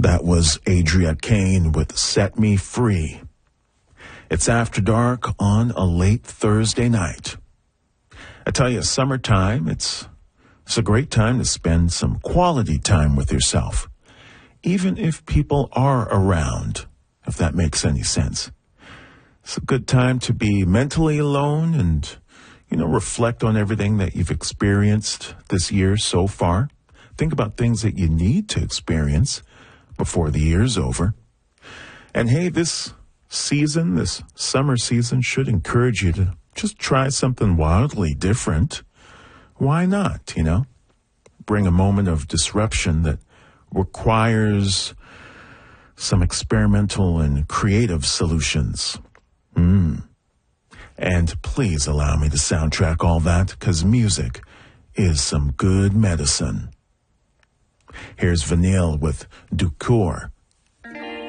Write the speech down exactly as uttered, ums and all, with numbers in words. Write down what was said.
That was Adria Kane with Set Me Free. It's After Dark on a late Thursday night. I tell you, summertime, it's, it's a great time to spend some quality time with yourself, even if people are around, if that makes any sense. It's a good time to be mentally alone and, you know, reflect on everything that you've experienced this year so far. Think about things that you need to experience before the year's over. And hey, this season, this summer season, should encourage you to just try something wildly different. Why not, you know? Bring a moment of disruption that requires some experimental and creative solutions. Mm. And please allow me to soundtrack all that, because music is some good medicine. Here's Vanille with Ducour.